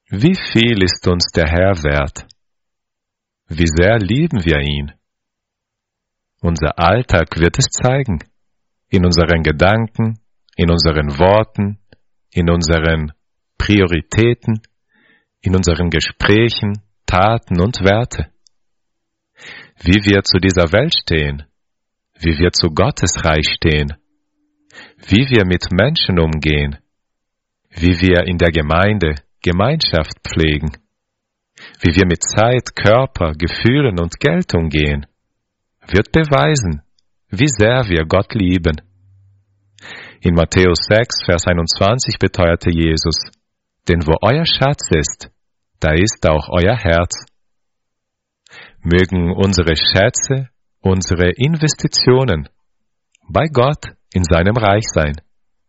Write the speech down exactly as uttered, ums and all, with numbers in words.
Wie viel ist uns der Herr wert? Wie sehr lieben wir ihn? Unser Alltag wird es zeigen. In unseren Gedanken, in unseren Worten, in unseren Prioritäten, in unseren Gesprächen, Taten und Werte. Wie wir zu dieser Welt stehen, wie wir zu Gottes Reich stehen, wie wir mit Menschen umgehen, wie wir in der Gemeinde Gemeinschaft pflegen, wie wir mit Zeit, Körper, Gefühlen und Geld umgehen, wird beweisen, wie sehr wir Gott lieben. In Matthäus sechs, Vers einundzwanzig beteuerte Jesus, denn wo euer Schatz ist, da ist auch euer Herz. Mögen unsere Schätze, unsere Investitionen bei Gott in seinem Reich sein.